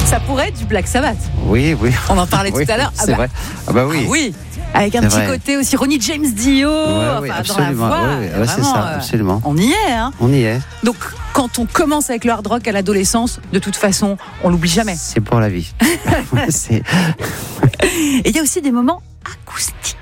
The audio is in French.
Ça pourrait être du Black Sabbath. Oui. On en parlait tout à l'heure. C'est vrai. Ah bah oui. Ah oui. Avec un C'est petit vrai. côté aussi Ronnie James Dio, Oui, dans la absolument. voix. Oui, c'est ça, absolument. On y est, hein. On y est. Donc, quand on commence avec le hard rock à l'adolescence, de toute façon, on l'oublie jamais. C'est pour la vie. Et il y a aussi des moments acoustiques.